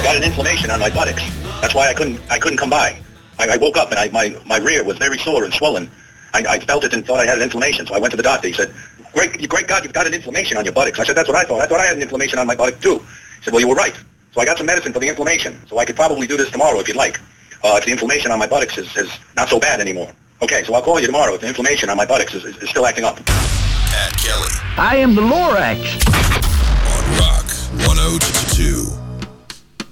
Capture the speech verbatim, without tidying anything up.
got an inflammation on my buttocks. That's why I couldn't I couldn't come by. I, I woke up and I, my, my rear was very sore and swollen. I, I felt it and thought I had an inflammation, so I went to the doctor. He said, great, great God, you've got an inflammation on your buttocks. I said, that's what I thought. I thought I had an inflammation on my buttock too. He said, well, you were right. So I got some medicine for the inflammation, so I could probably do this tomorrow if you'd like. Uh, if the inflammation on my buttocks is, is not so bad anymore. Okay, so I'll call you tomorrow if the inflammation on my buttocks is, is, is still acting up. Pat Kelly. I am the Lorax. On Rock one oh two.